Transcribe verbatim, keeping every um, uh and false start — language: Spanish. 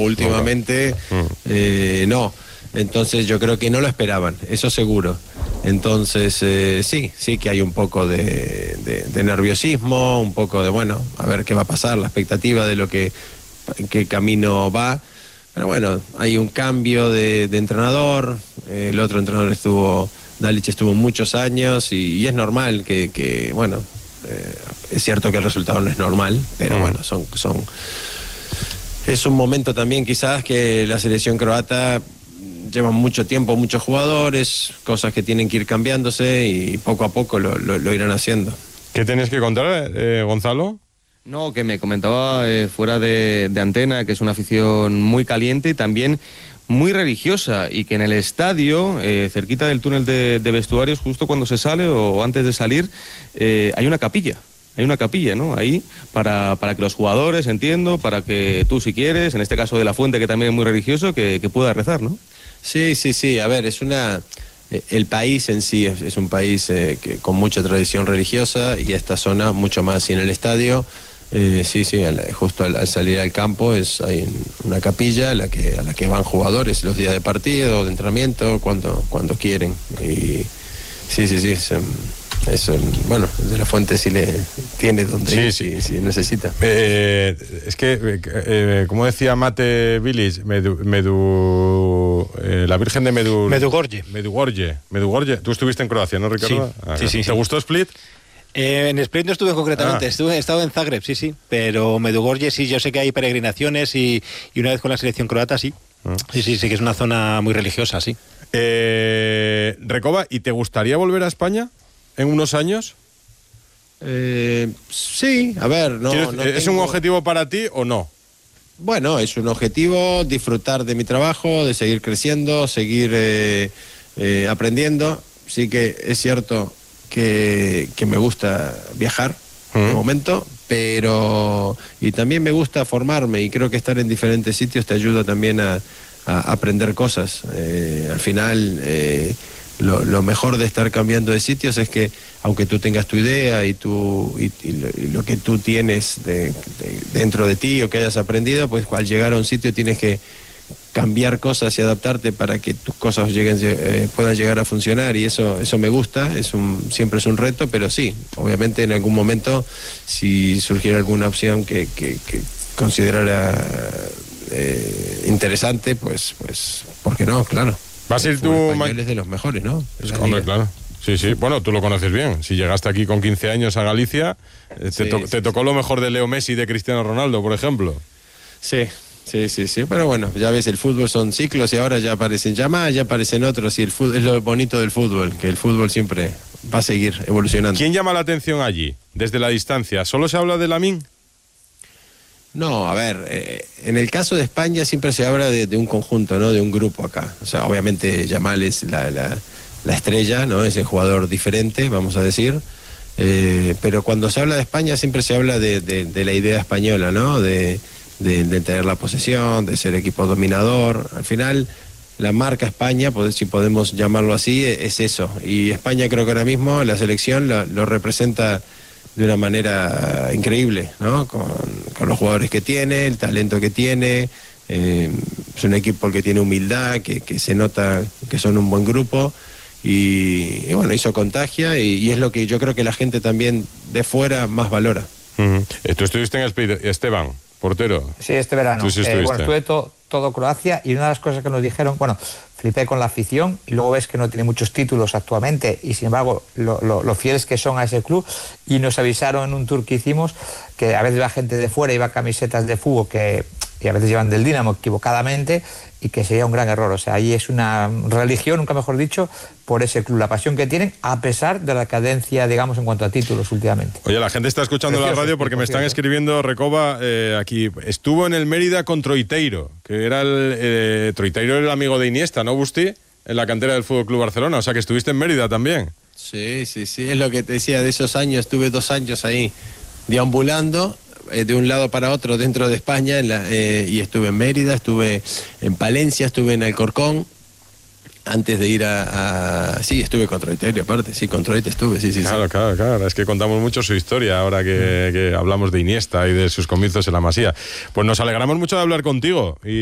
últimamente eh, no. Entonces yo creo que no lo esperaban, eso seguro. Entonces eh, sí, sí que hay un poco de, de, de nerviosismo, un poco de, bueno, a ver qué va a pasar, la expectativa de lo que, en qué camino va. Pero bueno, hay un cambio de, de entrenador, eh, el otro entrenador estuvo, Dalic estuvo muchos años y, y es normal que, que bueno, eh, es cierto que el resultado no es normal, pero bueno, son, son, es un momento también quizás que la selección croata lleva mucho tiempo, muchos jugadores, cosas que tienen que ir cambiándose y poco a poco lo, lo, lo irán haciendo. ¿Qué tenías que contar, eh, Gonzalo? No, que me comentaba eh, fuera de, de antena que es una afición muy caliente y también muy religiosa y que en el estadio, eh, cerquita del túnel de, de vestuarios, justo cuando se sale o antes de salir, eh, hay una capilla. Hay una capilla, ¿no? Ahí para, para que los jugadores, entiendo, para que tú si quieres, en este caso de La Fuente, que también es muy religioso, que, que pueda rezar, ¿no? Sí, sí, sí. A ver, es una... El país en sí es, es un país eh, que, con mucha tradición religiosa y esta zona mucho más. Y en el estadio, eh, sí, sí, al, justo al, al salir al campo es hay una capilla a la que a la que van jugadores los días de partido, de entrenamiento, cuando cuando quieren. Y sí, sí, sí. Es, es, bueno, de La Fuente sí le tiene donde sí, ir, sí. si, si necesita. Eh, es que, eh, como decía Mate Bilic, Medu, Medu, eh, la Virgen de Medu, Medugorje. Medugorje. Medugorje. Tú estuviste en Croacia, ¿no, Ricardo? Sí, Ah, sí, sí. ¿Te sí. gustó Split? Eh, en Split no estuve concretamente, Ah. estuve, he estado en Zagreb, sí, sí, pero Medugorje sí, yo sé que hay peregrinaciones y, y una vez con la selección croata, sí. Ah. Sí, sí, sí, que es una zona muy religiosa, sí. Eh, Recoba, ¿y te gustaría volver a España en unos años? Eh, sí, a ver, no, ¿Quieres, no ¿Es tengo... un objetivo para ti o no? Bueno, es un objetivo, disfrutar de mi trabajo, de seguir creciendo, seguir eh, eh, aprendiendo. Sí que es cierto que, que me gusta viajar mm. de momento, pero y también me gusta formarme y creo que estar en diferentes sitios te ayuda también a, a aprender cosas. Eh, al final... Eh, Lo, lo mejor de estar cambiando de sitios es que aunque tú tengas tu idea y, tu, y, y, lo, y lo que tú tienes de, de, dentro de ti o que hayas aprendido, pues al llegar a un sitio tienes que cambiar cosas y adaptarte para que tus cosas lleguen, eh, puedan llegar a funcionar y eso eso me gusta, es un, siempre es un reto, pero sí, obviamente en algún momento si surgiera alguna opción que, que, que considerara eh, interesante, pues, pues, ¿por qué no? Claro. ¿Vas a ir tú? Es de los mejores, ¿no? Hombre, claro. Sí, sí. Bueno, tú lo conoces bien. Si llegaste aquí con quince años a Galicia, te, sí, to sí, te tocó sí. lo mejor de Leo Messi y de Cristiano Ronaldo, por ejemplo. Sí, sí, sí, sí. Pero bueno, ya ves, el fútbol son ciclos y ahora ya aparecen llamadas, ya aparecen otros. Y el fútbol es lo bonito del fútbol, que el fútbol siempre va a seguir evolucionando. ¿Quién llama la atención allí, desde la distancia? ¿Solo se habla de Lamine? No, a ver, eh, en el caso de España siempre se habla de, de un conjunto, ¿no? De un grupo acá. O sea, obviamente Yamal es la, la, la estrella, ¿no? Es el jugador diferente, vamos a decir. Eh, pero cuando se habla de España siempre se habla de, de, de la idea española, ¿no? De, de, de tener la posesión, de ser equipo dominador. Al final, la marca España, pues, si podemos llamarlo así, es eso. Y España creo que ahora mismo la selección lo, lo representa de una manera increíble, ¿no? Con, con los jugadores que tiene, el talento que tiene, eh, es un equipo que tiene humildad, que, que se nota que son un buen grupo y, y bueno, eso contagia y, y es lo que yo creo que la gente también de fuera más valora. Uh-huh. Tú estuviste en Speed, Esteban, portero. Sí, este verano. Sí eh, bueno, estuve to, todo Croacia y una de las cosas que nos dijeron, bueno, flipé con la afición y luego ves que no tiene muchos títulos actualmente y sin embargo lo, lo, lo fieles que son a ese club y nos avisaron en un tour que hicimos que a veces la gente de fuera iba camisetas de fútbol que y a veces llevan del Dinamo equivocadamente y que sería un gran error. O sea, ahí es una religión, nunca mejor dicho, por ese club, la pasión que tienen, a pesar de la cadencia, digamos, en cuanto a títulos últimamente. Oye, la gente está escuchando Precioso, la radio porque me están escribiendo, Recoba, eh, aquí, estuvo en el Mérida con Troiteiro, que era el, eh, Troiteiro era el amigo de Iniesta, ¿no, Busti? En la cantera del Fútbol Club Barcelona, o sea que estuviste en Mérida también. Sí, sí, sí, es lo que te decía de esos años, estuve dos años ahí deambulando de un lado para otro dentro de España en la, eh, y estuve en Mérida, estuve en Palencia, estuve en Alcorcón antes de ir a, a sí, estuve con Troiteiro aparte, sí, con Troite estuve, sí, sí, claro, sí. claro, claro, es que contamos mucho su historia ahora que, que hablamos de Iniesta y de sus comienzos en la Masía. Pues nos alegramos mucho de hablar contigo y